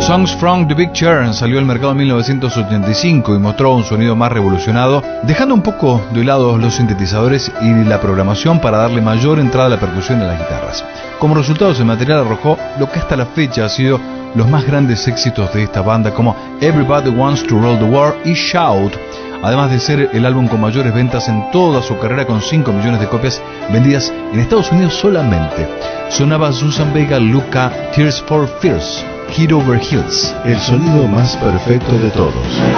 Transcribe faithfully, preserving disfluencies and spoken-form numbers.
Songs from the Big Chair salió al mercado en mil novecientos ochenta y cinco y mostró un sonido más revolucionado, dejando un poco de lado los sintetizadores y la programación para darle mayor entrada a la percusión y a las guitarras. Como resultado, ese material arrojó lo que hasta la fecha ha sido los más grandes éxitos de esta banda, como Everybody Wants to Roll the World y Shout, además de ser el álbum con mayores ventas en toda su carrera, con cinco millones de copias vendidas en Estados Unidos solamente. Sonaba Susan Vega, Luca, Tears for Fears, Head Over Heels. El sonido más perfecto de todos.